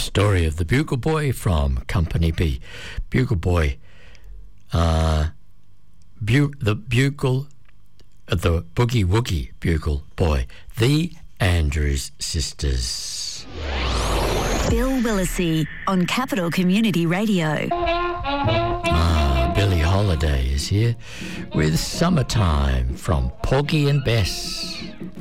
story of the Bugle Boy from Company B. Bugle Boy, the Boogie Woogie Bugle Boy, the Andrews Sisters. Bill Willacy on Capital Community Radio. Billie Holiday is here with Summertime from Porgy and Bess.